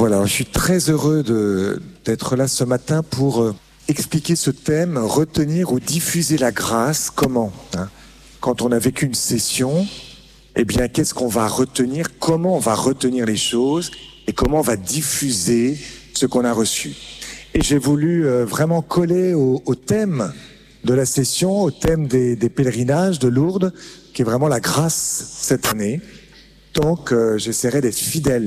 Voilà, je suis très heureux d'être là ce matin pour expliquer ce thème, retenir ou diffuser la grâce. Comment, hein? Quand on a vécu une session, eh bien, qu'est-ce qu'on va retenir? Comment on va retenir les choses? Et comment on va diffuser ce qu'on a reçu? Et j'ai voulu vraiment coller au thème de la session, au thème des pèlerinages de Lourdes, qui est vraiment la grâce cette année. Donc, j'essaierai d'être fidèle